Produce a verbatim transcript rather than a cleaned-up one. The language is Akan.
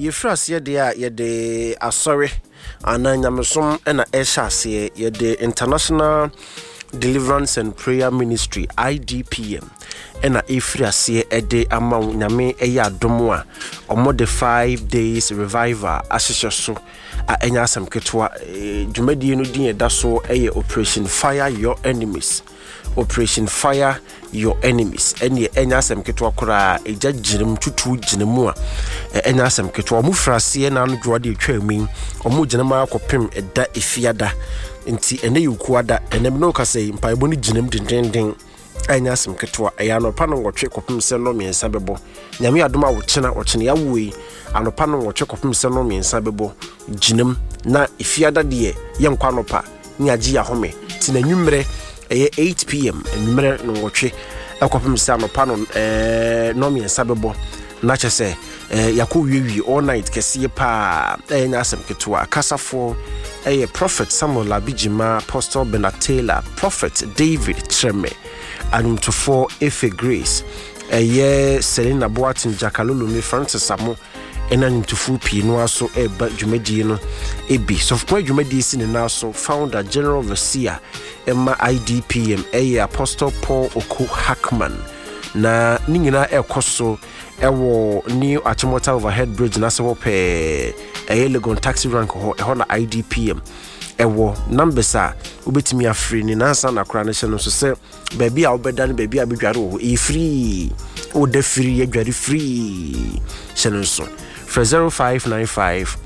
yefrase de a ye de asore ananyamesom na ehase ye de International Deliverance and Prayer Ministry I D P M ena efrase ede ama nyame eya adomo a omo de five days revival asheso a enya asem ketwa dwumadi no din eda so eye Operation Fire Your Enemies. Operation Fire Your Enemies. Eni enya asem ketwa kora eja girim tutu ginemu a enya asem ketwa mu frase na no dwode etwa min omo ginema akopem eda efiada nti ene yukuada ene no kase mpaebo ni ginem dindindin enya asem ketwa eya no pa no ngotwe kopem se no miensa bebo nyame adoma wo chena wo chena ya woi anopa no ngotwe kopem se no miensa bebo ginem na efiada de ye nkwa no pa ni agi ya home ti na nwumre eye eight p m nwumre no ngotwe akopem se anopa no eh no miensa bebo na chese eh yakowiwi all night kese pa enya asem ketwa kasafo a Prophet Samuel Abijima, Apostle Bernard Taylor, Prophet David Treme, and to four Efe Grace, a year Selena Boatin Jakalulu, me Francis Samo, and an to full Pino, so a but Jumedino, a B. So, for Jumedis in the so founder General Overseer, Emma I D P M, a Apostle Paul Oku Hackman, na Nina El Coso, ewo new Achimota overhead bridge, na so pe. A Legon taxi rank ho na I D P M ewo numbers a ubetimi afri ni nansa na kra na hye no so se baby a obeda no baby a bedware ho e free o da free adware free hye no so for zero five nine five